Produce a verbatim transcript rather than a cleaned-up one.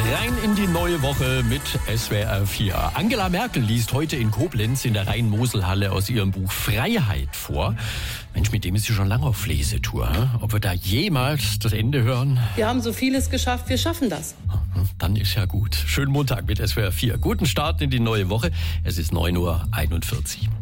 Rein in die neue Woche mit S W R vier. Angela Merkel liest heute in Koblenz in der Rhein-Mosel-Halle aus ihrem Buch Freiheit vor. Mensch, mit dem ist sie schon lange auf Lesetour. Ob wir da jemals das Ende hören? Wir haben so vieles geschafft, wir schaffen das. Dann ist ja gut. Schönen Montag mit S W R vier. Guten Start in die neue Woche. Es ist neun Uhr einundvierzig.